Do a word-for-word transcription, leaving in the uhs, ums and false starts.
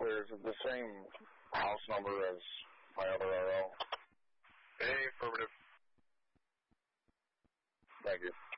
clear. Is it the same house number as my other R O? Hey, affirmative. Thank you.